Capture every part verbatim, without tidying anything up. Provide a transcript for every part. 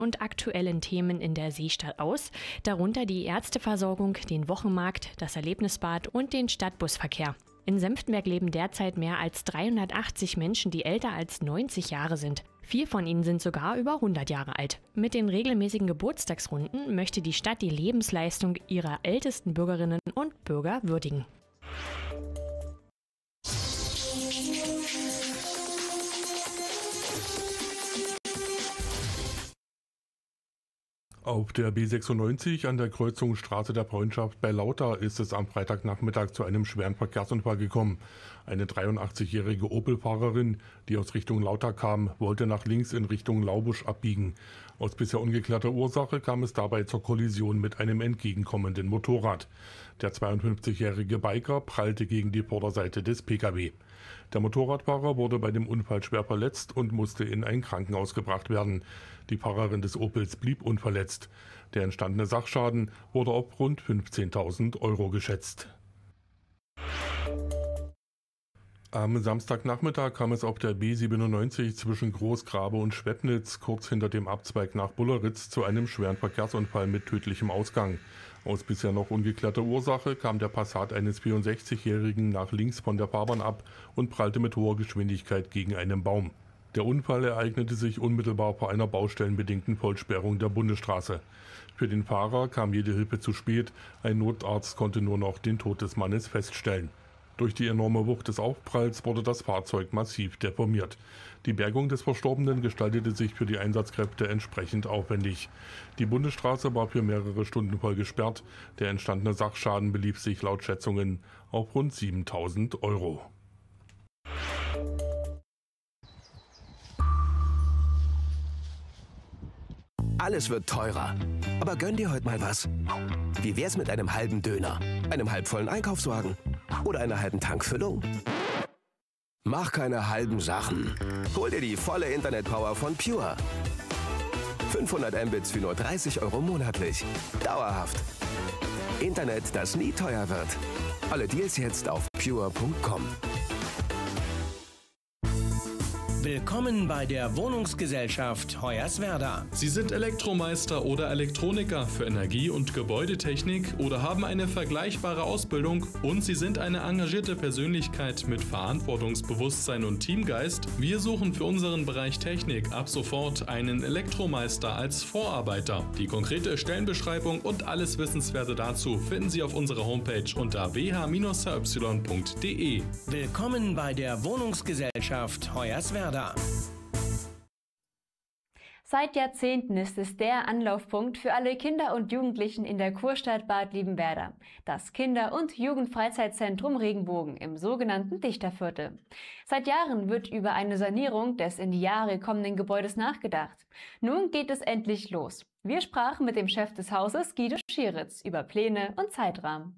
und aktuellen Themen in der Seestadt aus, darunter die Ärzteversorgung, den Wochenmarkt, das Erlebnisbad und den Stadtbusverkehr. In Senftenberg leben derzeit mehr als dreihundertachtzig Menschen, die älter als neunzig Jahre sind. Vier von ihnen sind sogar über hundert Jahre alt. Mit den regelmäßigen Geburtstagsrunden möchte die Stadt die Lebensleistung ihrer ältesten Bürgerinnen und Bürger würdigen. Auf der B sechsundneunzig an der Kreuzung Straße der Freundschaft bei Lauter ist es am Freitagnachmittag zu einem schweren Verkehrsunfall gekommen. Eine dreiundachtzig-jährige Opel-Fahrerin, die aus Richtung Lauter kam, wollte nach links in Richtung Laubusch abbiegen. Aus bisher ungeklärter Ursache kam es dabei zur Kollision mit einem entgegenkommenden Motorrad. Der zweiundfünfzigjährige Biker prallte gegen die Vorderseite des Pkw. Der Motorradfahrer wurde bei dem Unfall schwer verletzt und musste in ein Krankenhaus gebracht werden. Die Fahrerin des Opels blieb unverletzt. Der entstandene Sachschaden wurde auf rund fünfzehntausend Euro geschätzt. Am Samstagnachmittag kam es auf der B siebenundneunzig zwischen Großgrabe und Schwebnitz, kurz hinter dem Abzweig nach Bulleritz, zu einem schweren Verkehrsunfall mit tödlichem Ausgang. Aus bisher noch ungeklärter Ursache kam der Passat eines vierundsechzigjährigen nach links von der Fahrbahn ab und prallte mit hoher Geschwindigkeit gegen einen Baum. Der Unfall ereignete sich unmittelbar vor einer baustellenbedingten Vollsperrung der Bundesstraße. Für den Fahrer kam jede Hilfe zu spät, ein Notarzt konnte nur noch den Tod des Mannes feststellen. Durch die enorme Wucht des Aufpralls wurde das Fahrzeug massiv deformiert. Die Bergung des Verstorbenen gestaltete sich für die Einsatzkräfte entsprechend aufwendig. Die Bundesstraße war für mehrere Stunden voll gesperrt. Der entstandene Sachschaden belief sich laut Schätzungen auf rund siebentausend Euro. Alles wird teurer. Aber gönn dir heute mal was. Wie wär's mit einem halben Döner, einem halbvollen Einkaufswagen oder einer halben Tankfüllung? Mach keine halben Sachen. Hol dir die volle Internetpower von Pure. fünfhundert Mbits für nur dreißig Euro monatlich. Dauerhaft. Internet, das nie teuer wird. Alle Deals jetzt auf pure punkt com. Willkommen bei der Wohnungsgesellschaft Hoyerswerda. Sie sind Elektromeister oder Elektroniker für Energie- und Gebäudetechnik oder haben eine vergleichbare Ausbildung und Sie sind eine engagierte Persönlichkeit mit Verantwortungsbewusstsein und Teamgeist. Wir suchen für unseren Bereich Technik ab sofort einen Elektromeister als Vorarbeiter. Die konkrete Stellenbeschreibung und alles Wissenswerte dazu finden Sie auf unserer Homepage unter w h Bindestrich y punkt d e. Willkommen bei der Wohnungsgesellschaft Hoyerswerda. Seit Jahrzehnten ist es der Anlaufpunkt für alle Kinder und Jugendlichen in der Kurstadt Bad Liebenwerda, das Kinder- und Jugendfreizeitzentrum Regenbogen im sogenannten Dichterviertel. Seit Jahren wird über eine Sanierung des in die Jahre kommenden Gebäudes nachgedacht. Nun geht es endlich los. Wir sprachen mit dem Chef des Hauses, Guido Schieritz, über Pläne und Zeitrahmen.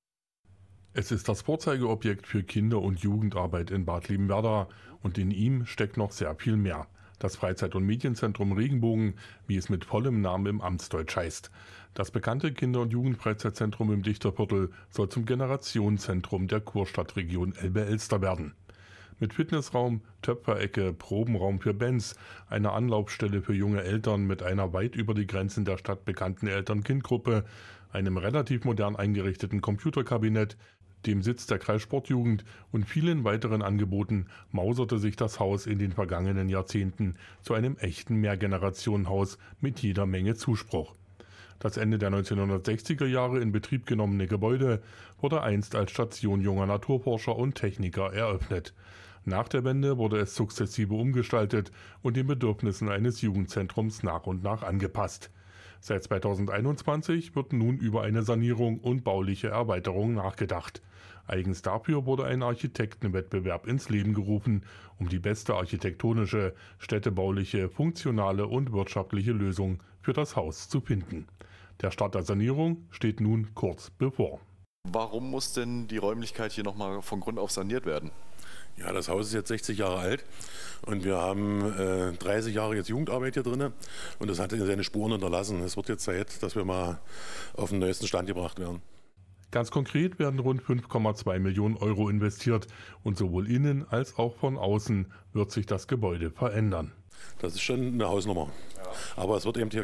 Es ist das Vorzeigeobjekt für Kinder- und Jugendarbeit in Bad Liebenwerda und in ihm steckt noch sehr viel mehr. Das Freizeit- und Medienzentrum Regenbogen, wie es mit vollem Namen im Amtsdeutsch heißt. Das bekannte Kinder- und Jugendfreizeitzentrum im Dichterviertel soll zum Generationenzentrum der Kurstadtregion Elbe-Elster werden. Mit Fitnessraum, Töpferecke, Probenraum für Bands, einer Anlaufstelle für junge Eltern mit einer weit über die Grenzen der Stadt bekannten Eltern-Kind-Gruppe, einem relativ modern eingerichteten Computerkabinett, dem Sitz der Kreissportjugend und vielen weiteren Angeboten mauserte sich das Haus in den vergangenen Jahrzehnten zu einem echten Mehrgenerationenhaus mit jeder Menge Zuspruch. Das Ende der neunzehnhundertsechziger Jahre in Betrieb genommene Gebäude wurde einst als Station junger Naturforscher und Techniker eröffnet. Nach der Wende wurde es sukzessive umgestaltet und den Bedürfnissen eines Jugendzentrums nach und nach angepasst. Seit zweitausendeinundzwanzig wird nun über eine Sanierung und bauliche Erweiterung nachgedacht. Eigens dafür wurde ein Architektenwettbewerb ins Leben gerufen, um die beste architektonische, städtebauliche, funktionale und wirtschaftliche Lösung für das Haus zu finden. Der Start der Sanierung steht nun kurz bevor. Warum muss denn die Räumlichkeit hier nochmal von Grund auf saniert werden? Ja, das Haus ist jetzt sechzig Jahre alt und wir haben äh, dreißig Jahre jetzt Jugendarbeit hier drin und das hat seine Spuren hinterlassen. Es wird jetzt Zeit, dass wir mal auf den neuesten Stand gebracht werden. Ganz konkret werden rund fünf Komma zwei Millionen Euro investiert und sowohl innen als auch von außen wird sich das Gebäude verändern. Das ist schon eine Hausnummer. Aber es wird eben hier